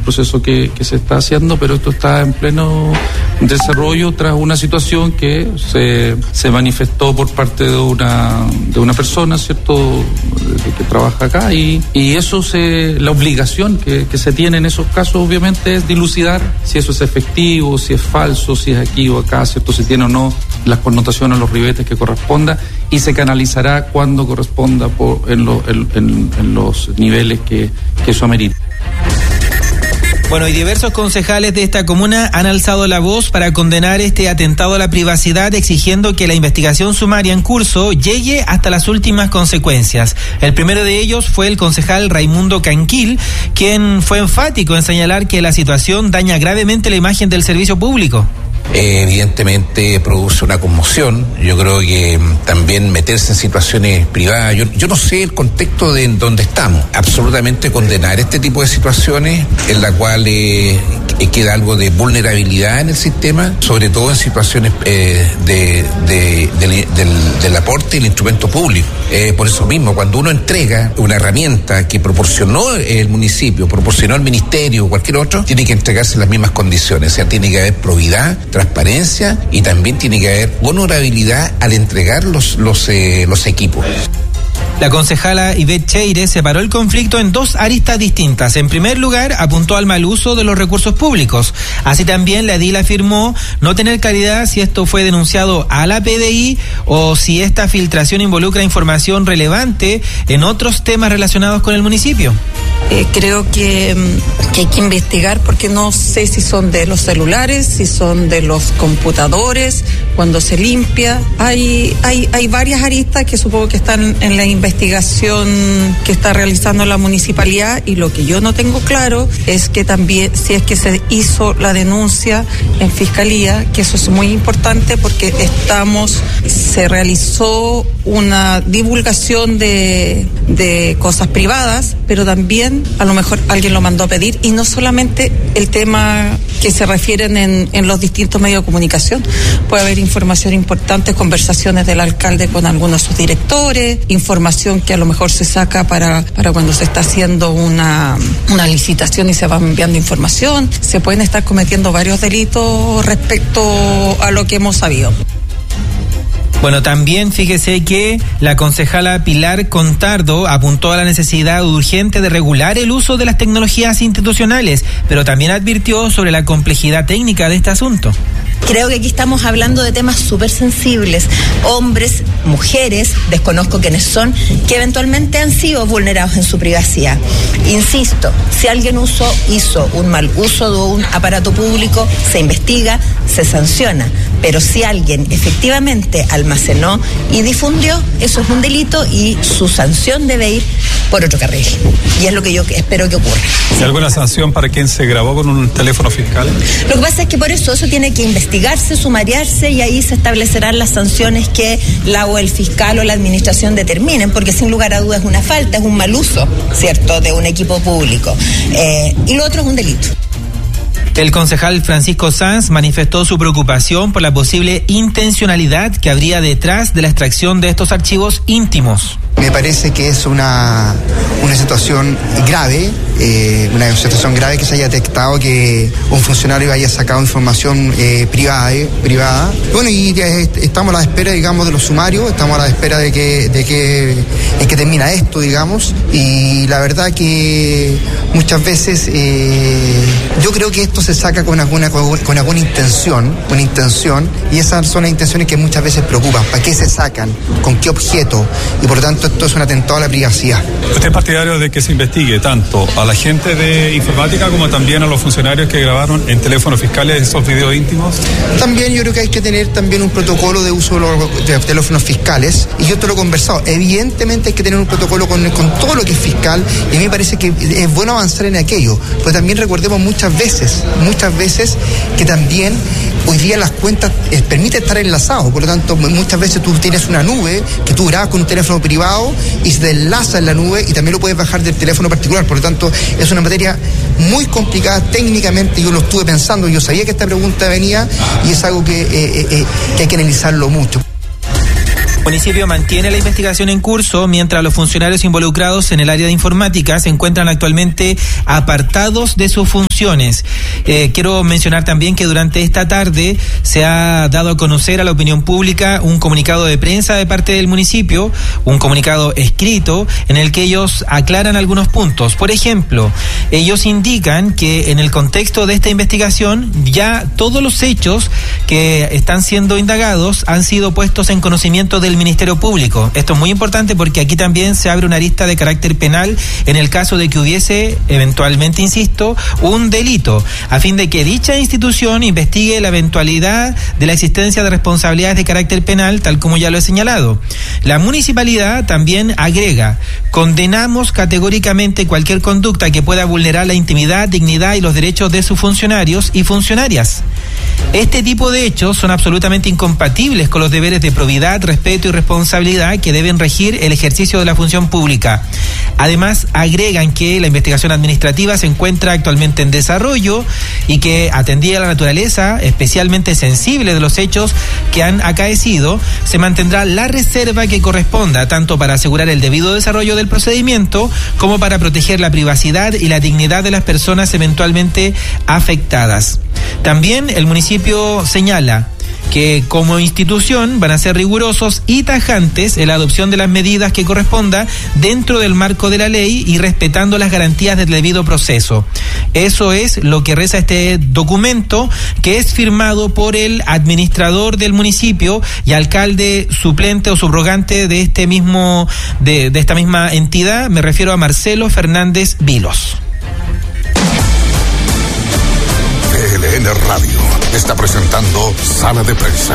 proceso que se está haciendo, pero esto está en pleno desarrollo tras una situación que se manifestó por parte de una persona, ¿cierto?, que trabaja acá, y eso la obligación que se tiene en esos casos obviamente es dilucidar si eso es efectivo, si es falso, si es aquí o acá, ¿cierto?, si tiene o no las connotaciones, los ribetes que corresponda, y se canalizará cuando corresponda en los niveles que eso amerita. Bueno, y diversos concejales de esta comuna han alzado la voz para condenar este atentado a la privacidad, exigiendo que la investigación sumaria en curso llegue hasta las últimas consecuencias. El primero de ellos fue el concejal Raimundo Canquil, quien fue enfático en señalar que la situación daña gravemente la imagen del servicio público. Evidentemente produce una conmoción. Yo creo que también meterse en situaciones privadas, yo no sé el contexto de en donde estamos. Absolutamente condenar este tipo de situaciones en la cual queda algo de vulnerabilidad en el sistema, sobre todo en situaciones del aporte y el instrumento público. Por eso mismo, cuando uno entrega una herramienta que proporcionó el municipio, proporcionó el ministerio o cualquier otro, tiene que entregarse en las mismas condiciones. O sea, tiene que haber probidad, transparencia, y también tiene que haber honorabilidad al entregar los equipos. La concejala Ivette Cheire separó el conflicto en dos aristas distintas. En primer lugar, apuntó al mal uso de los recursos públicos. Así también la edil afirmó no tener claridad si esto fue denunciado a la PDI o si esta filtración involucra información relevante en otros temas relacionados con el municipio. Creo que hay que investigar, porque no sé si son de los celulares, si son de los computadores, cuando se limpia. Hay varias aristas que supongo que están en la investigación que está realizando la municipalidad, y lo que yo no tengo claro es que también si es que se hizo la denuncia en fiscalía, que eso es muy importante porque se realizó una divulgación de cosas privadas, pero también a lo mejor alguien lo mandó a pedir, y no solamente el tema que se refieren en los distintos medios de comunicación. Puede haber información importante, conversaciones del alcalde con algunos de sus directores, información que a lo mejor se saca para cuando se está haciendo una licitación y se va enviando información. Se pueden estar cometiendo varios delitos respecto a lo que hemos sabido. Bueno, también fíjese que la concejala Pilar Contardo apuntó a la necesidad urgente de regular el uso de las tecnologías institucionales, pero también advirtió sobre la complejidad técnica de este asunto. Creo que aquí estamos hablando de temas súper sensibles, hombres, mujeres, desconozco quiénes son, que eventualmente han sido vulnerados en su privacidad. Insisto, si alguien hizo un mal uso de un aparato público, se investiga, se sanciona, pero si alguien efectivamente almacenó y difundió, eso es un delito y su sanción debe ir por otro carril, y es lo que yo espero que ocurra. ¿Hay alguna sanción para quien se grabó con un teléfono fiscal? Lo que pasa es que por eso tiene que investigarse, sumariarse, y ahí se establecerán las sanciones que la o el fiscal o la administración determinen, porque sin lugar a dudas es una falta, es un mal uso, ¿cierto?, de un equipo público, y lo otro es un delito. El concejal Francisco Sanz manifestó su preocupación por la posible intencionalidad que habría detrás de la extracción de estos archivos íntimos. Me parece que es una situación grave, que se haya detectado que un funcionario haya sacado información privada. Bueno, y estamos a la espera, digamos, de los sumarios, estamos a la espera de que termina esto, digamos, y la verdad que muchas veces yo creo que esto se saca con alguna intención, y esas son las intenciones que muchas veces preocupan. ¿Para qué se sacan? ¿Con qué objeto? Y por lo tanto esto es un atentado a la privacidad. ¿Usted es partidario de que se investigue tanto a la gente de informática como también a los funcionarios que grabaron en teléfonos fiscales esos videos íntimos? También yo creo que hay que tener también un protocolo de uso de los teléfonos fiscales, y yo te lo he conversado. Evidentemente hay que tener un protocolo con todo lo que es fiscal, y a mí me parece que es bueno avanzar en aquello, pero también recordemos muchas veces que también hoy día las cuentas permiten estar enlazados, por lo tanto muchas veces tú tienes una nube que tú grabas con un teléfono privado y se enlaza en la nube, y también lo puedes bajar del teléfono particular. Por lo tanto es una materia muy complicada técnicamente. Yo lo estuve pensando, yo sabía que esta pregunta venía, y es algo que hay que analizarlo mucho. municipio mantiene la investigación en curso, mientras los funcionarios involucrados en el área de informática se encuentran actualmente apartados de sus funciones. Quiero mencionar también que durante esta tarde se ha dado a conocer a la opinión pública un comunicado de prensa de parte del municipio, un comunicado escrito en el que ellos aclaran algunos puntos. Por ejemplo, ellos indican que en el contexto de esta investigación ya todos los hechos que están siendo indagados han sido puestos en conocimiento del Ministerio Público. Esto es muy importante porque aquí también se abre una arista de carácter penal en el caso de que hubiese eventualmente, insisto, un delito, a fin de que dicha institución investigue la eventualidad de la existencia de responsabilidades de carácter penal, tal como ya lo he señalado. La municipalidad también agrega: condenamos categóricamente cualquier conducta que pueda vulnerar la intimidad, dignidad y los derechos de sus funcionarios y funcionarias. Este tipo de hechos son absolutamente incompatibles con los deberes de probidad, respeto y responsabilidad que deben regir el ejercicio de la función pública. Además, agregan que la investigación administrativa se encuentra actualmente en desarrollo y que, atendida a la naturaleza especialmente sensible de los hechos que han acaecido, se mantendrá la reserva que corresponda, tanto para asegurar el debido desarrollo del procedimiento como para proteger la privacidad y la dignidad de las personas eventualmente afectadas. También el municipio señala que como institución van a ser rigurosos y tajantes en la adopción de las medidas que corresponda dentro del marco de la ley y respetando las garantías del debido proceso. Eso es lo que reza este documento, que es firmado por el administrador del municipio y alcalde suplente o subrogante de esta misma entidad. Me refiero a Marcelo Fernández Vilos. TLN Radio está presentando Sala de Prensa.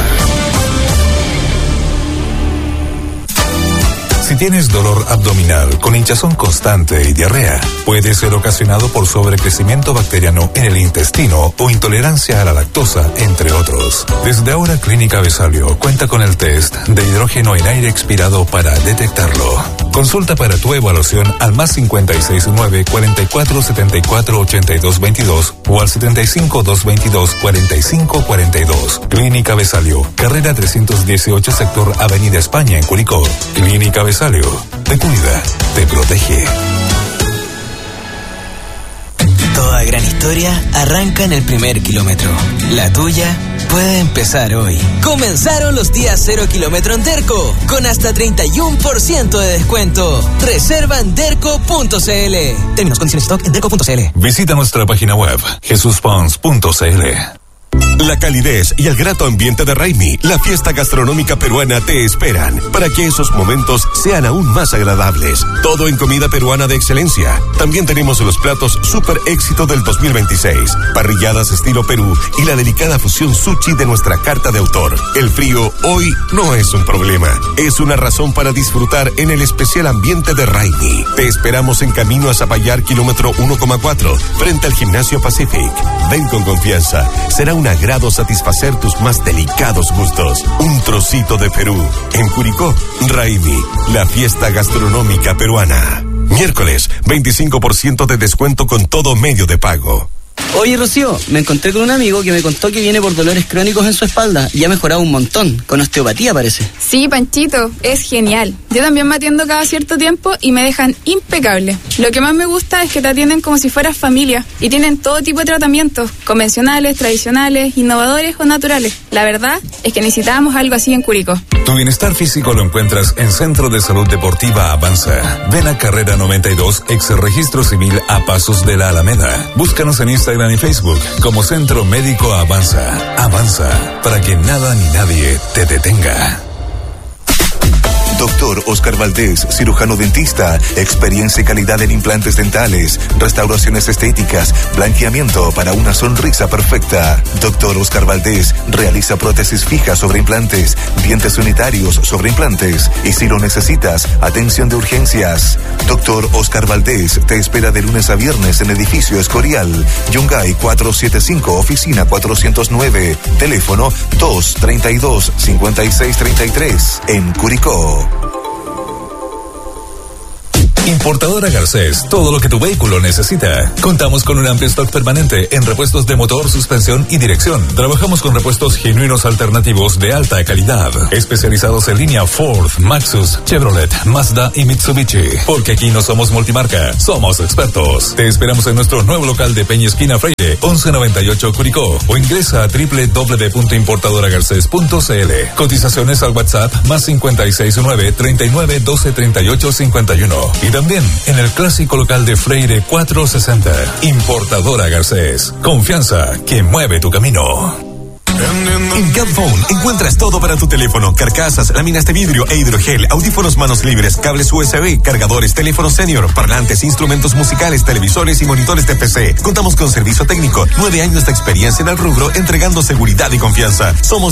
Si tienes dolor abdominal con hinchazón constante y diarrea, puede ser ocasionado por sobrecrecimiento bacteriano en el intestino o intolerancia a la lactosa, entre otros. Desde ahora, Clínica Vesalio cuenta con el test de hidrógeno en aire expirado para detectarlo. Consulta para tu evaluación al +56 9 44 74 82 22 o al 75 222 45 42. Clínica Vesalio, carrera 318, sector Avenida España, en Curicó. Clínica Vesalio, te cuida, te protege. Toda gran historia arranca en el primer kilómetro. La tuya puede empezar hoy. Comenzaron los días 0 kilómetro en Derco, con hasta 31% de descuento. Reserva en derco.cl. Términos, condiciones, stock en derco.cl. Visita nuestra página web, jesuspons.cl. La calidez y el grato ambiente de Raimi, la fiesta gastronómica peruana, te esperan para que esos momentos sean aún más agradables. Todo en comida peruana de excelencia. También tenemos los platos super éxito del 2026, parrilladas estilo Perú y la delicada fusión sushi de nuestra carta de autor. El frío hoy no es un problema, es una razón para disfrutar en el especial ambiente de Raimi. Te esperamos en camino a Zapallar, kilómetro 1,4, frente al Gimnasio Pacific. Ven con confianza, será un agrado satisfacer tus más delicados gustos. Un trocito de Perú. En Curicó, Raimi, la fiesta gastronómica peruana. Miércoles, 25% de descuento con todo medio de pago. Oye, Rocío, me encontré con un amigo que me contó que viene por dolores crónicos en su espalda y ha mejorado un montón, con osteopatía parece. Sí, Panchito, es genial. Yo también me atiendo cada cierto tiempo y me dejan impecable. Lo que más me gusta es que te atienden como si fueras familia y tienen todo tipo de tratamientos, convencionales, tradicionales, innovadores o naturales. La verdad es que necesitábamos algo así en Curicó. Tu bienestar físico lo encuentras en Centro de Salud Deportiva Avanza. Ven a Carrera 92, ex Registro Civil, a pasos de la Alameda. Búscanos en Instagram y Facebook como Centro Médico Avanza. Avanza, para que nada ni nadie te detenga. Doctor Oscar Valdés, cirujano dentista, experiencia y calidad en implantes dentales, restauraciones estéticas, blanqueamiento para una sonrisa perfecta. Doctor Oscar Valdés realiza prótesis fijas sobre implantes, dientes unitarios sobre implantes y, si lo necesitas, atención de urgencias. Doctor Oscar Valdés te espera de lunes a viernes en edificio Escorial, Yungay 475, oficina 409, teléfono 232-5633, en Curicó. Importadora Garcés, todo lo que tu vehículo necesita. Contamos con un amplio stock permanente en repuestos de motor, suspensión y dirección. Trabajamos con repuestos genuinos alternativos de alta calidad, especializados en línea Ford, Maxus, Chevrolet, Mazda y Mitsubishi. Porque aquí no somos multimarca, somos expertos. Te esperamos en nuestro nuevo local de Peña Esquina Freire, 1198 Curicó, o ingresa a www.importadoragarces.cl. Cotizaciones al WhatsApp más 569 39 12 38 51. Y también en el clásico local de Freire 460. Importadora Garcés. Confianza que mueve tu camino. En Capphone encuentras todo para tu teléfono: carcasas, láminas de vidrio e hidrogel, audífonos manos libres, cables USB, cargadores, teléfono senior, parlantes, instrumentos musicales, televisores y monitores de PC. Contamos con servicio técnico, 9 años de experiencia en el rubro, entregando seguridad y confianza. Somos